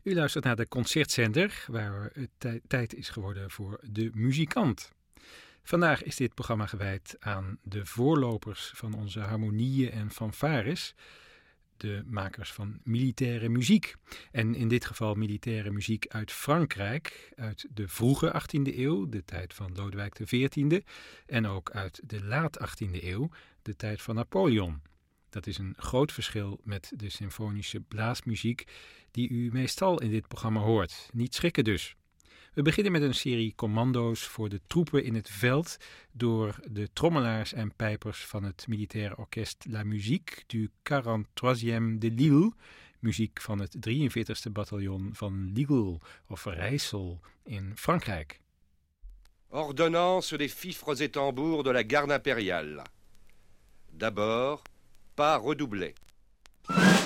U luistert naar de Concertzender, waar het tijd is geworden voor de muzikant. Vandaag is dit programma gewijd aan de voorlopers van onze harmonieën en fanfares, de makers van militaire muziek. En in dit geval militaire muziek uit Frankrijk, uit de vroege 18e eeuw, de tijd van Lodewijk XIV, en ook uit de laat 18e eeuw, de tijd van Napoleon. Dat is een groot verschil met de symfonische blaasmuziek die u meestal in dit programma hoort. Niet schrikken dus. We beginnen met een serie commando's voor de troepen in het veld door de trommelaars en pijpers van het militaire orkest La Musique du 43e de Lille, muziek van het 43e bataljon van Lille of Rijssel in Frankrijk. Ordonnance des fifres et tambours de la garde impériale. D'abord, pas redoublé.